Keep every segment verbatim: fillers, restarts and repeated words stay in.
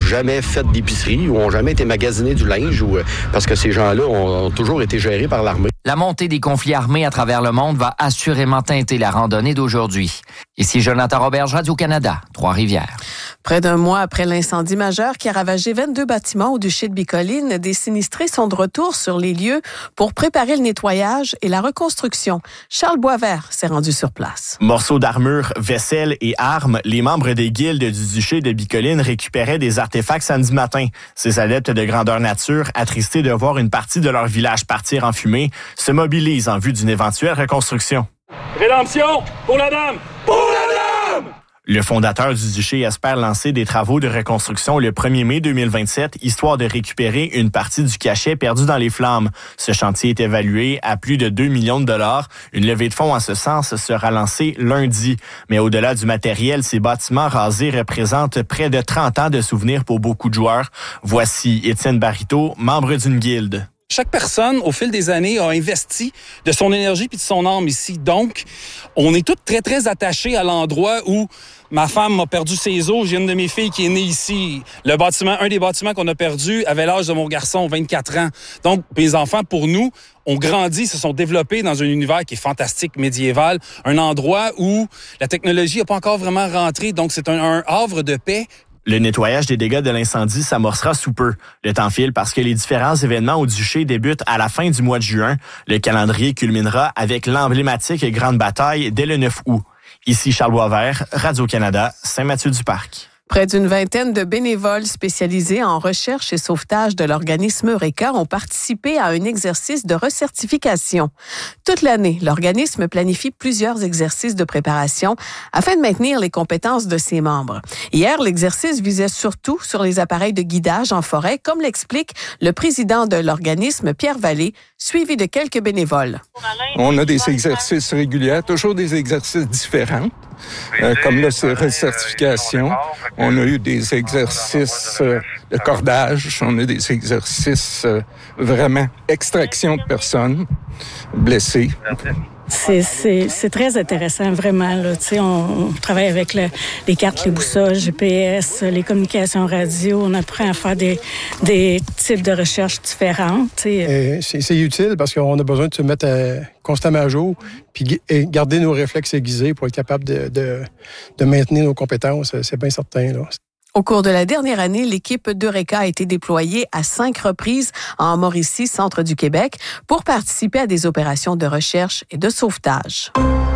jamais fait d'épicerie ou ont jamais été magasinés du linge, ou, parce que ces gens-là ont, ont toujours été gérés par l'armée. La montée des conflits armés à travers le monde va assurément teinter la randonnée d'aujourd'hui. Ici Jonathan Roberge, Radio-Canada, Trois-Rivières. Près d'un mois après l'incendie majeur qui a ravagé vingt-deux bâtiments au duché de Bicoline, des sinistrés sont de retour sur les lieux pour préparer le nettoyage et la reconstruction. Charles Boisvert s'est rendu sur place. Morceaux d'armure, vaisselle et armes, les membres des guildes du duché de Bicoline récupéraient des artefacts samedi matin. Ces adeptes de grandeur nature, attristés de voir une partie de leur village partir en fumée, se mobilisent en vue d'une éventuelle reconstruction. Rédemption pour la dame! Pour la dame! Le fondateur du duché espère lancer des travaux de reconstruction le premier mai deux mille vingt-sept, histoire de récupérer une partie du cachet perdu dans les flammes. Ce chantier est évalué à plus de deux millions de dollars. Une levée de fonds en ce sens sera lancée lundi. Mais au-delà du matériel, ces bâtiments rasés représentent près de trente ans de souvenirs pour beaucoup de joueurs. Voici Étienne Barito, membre d'une guilde. Chaque personne, au fil des années, a investi de son énergie puis de son âme ici. Donc, on est tous très, très attachés à l'endroit où ma femme a perdu ses os. J'ai une de mes filles qui est née ici. Le bâtiment, un des bâtiments qu'on a perdu avait l'âge de mon garçon, vingt-quatre ans. Donc, mes enfants, pour nous, ont grandi, se sont développés dans un univers qui est fantastique, médiéval. Un endroit où la technologie n'a pas encore vraiment rentré. Donc, c'est un, un havre de paix. Le nettoyage des dégâts de l'incendie s'amorcera sous peu. Le temps file parce que les différents événements au duché débutent à la fin du mois de juin. Le calendrier culminera avec l'emblématique Grande Bataille dès le neuf août. Ici Charles Boisvert, Radio-Canada, Saint-Mathieu-du-Parc. Près d'une vingtaine de bénévoles spécialisés en recherche et sauvetage de l'organisme Eureka ont participé à un exercice de recertification. Toute l'année, l'organisme planifie plusieurs exercices de préparation afin de maintenir les compétences de ses membres. Hier, l'exercice visait surtout sur les appareils de guidage en forêt, comme l'explique le président de l'organisme, Pierre Vallée, suivi de quelques bénévoles. On a des exercices réguliers, toujours des exercices différents. Euh, comme là, c'est recertification. On a eu des exercices euh, de cordage. On a des exercices euh, vraiment extraction de personnes blessées. C'est, c'est, c'est très intéressant, vraiment. Là. Tu sais, on, on travaille avec le, les cartes, les boussoles, G P S, les communications radio. On apprend à faire des, des types de recherches différentes. Tu sais. C'est, c'est utile parce qu'on a besoin de se mettre à, constamment à jour puis et garder nos réflexes aiguisés pour être capable de, de, de maintenir nos compétences. C'est bien certain, là. Au cours de la dernière année, l'équipe d'Eureka a été déployée à cinq reprises en Mauricie, centre du Québec, pour participer à des opérations de recherche et de sauvetage.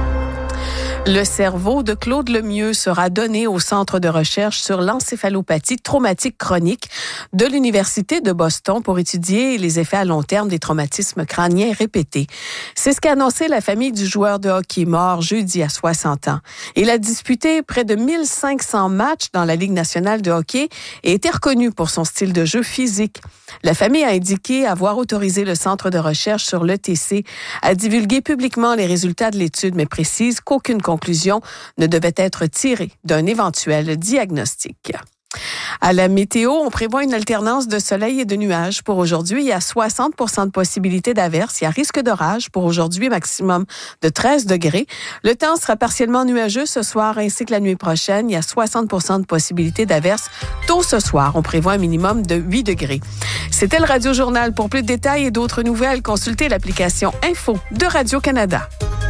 Le cerveau de Claude Lemieux sera donné au Centre de recherche sur l'encéphalopathie traumatique chronique de l'Université de Boston pour étudier les effets à long terme des traumatismes crâniens répétés. C'est ce qu'a annoncé la famille du joueur de hockey mort jeudi à soixante ans. Il a disputé près de mille cinq cents matchs dans la Ligue nationale de hockey et était reconnu pour son style de jeu physique. La famille a indiqué avoir autorisé le Centre de recherche sur l'E T C à divulguer publiquement les résultats de l'étude, mais précise qu'aucune conclusion ne devait être tirée d'un éventuel diagnostic. À la météo, on prévoit une alternance de soleil et de nuages pour aujourd'hui. Il y a soixante pour cent de possibilité d'averse. Il y a risque d'orage pour aujourd'hui, maximum de treize degrés. Le temps sera partiellement nuageux ce soir ainsi que la nuit prochaine. Il y a soixante pour cent de possibilité d'averse. Tôt ce soir, on prévoit un minimum de huit degrés. C'était le Radio Journal. Pour plus de détails et d'autres nouvelles, consultez l'application Info de Radio-Canada.